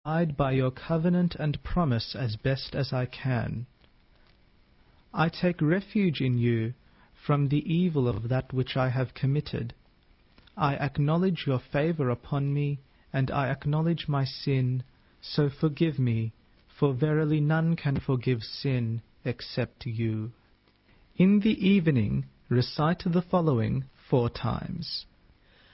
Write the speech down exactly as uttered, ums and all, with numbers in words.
abide by your covenant and promise as best as I can. I take refuge in you from the evil of that which I have committed. I acknowledge your favor upon me, and I acknowledge my sin, so forgive me, for verily none can forgive sin except you. In the evening recite the following four times.